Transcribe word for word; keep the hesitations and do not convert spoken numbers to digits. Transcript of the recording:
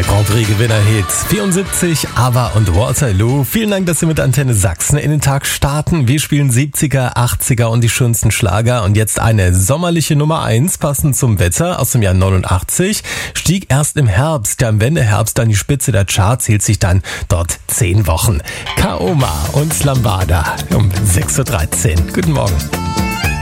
Der Grand Prix-Gewinner-Hit vierundsiebzig, ABBA und Waterloo. Vielen Dank, dass Sie mit Antenne Sachsen in den Tag starten. Wir spielen siebziger, achtziger und die schönsten Schlager. Und jetzt eine sommerliche Nummer eins, passend zum Wetter aus dem Jahr neunundachtzig. Stieg erst im Herbst, ja im Wendeherbst an die Spitze der Charts, hielt sich dann dort zehn Wochen. Kaoma und Lambada um sechs Uhr dreizehn. Guten Morgen.